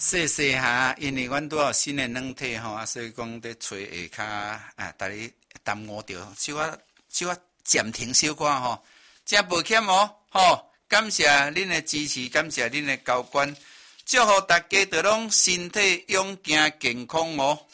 细细哈，因为阮拄有新的软体吼，所以讲伫吹下骹逐日耽误着，小可暂停小可吼，真抱歉哦，吼，感谢恁的支持，感谢恁的交关，祝福大家都拢身体勇健健康哦。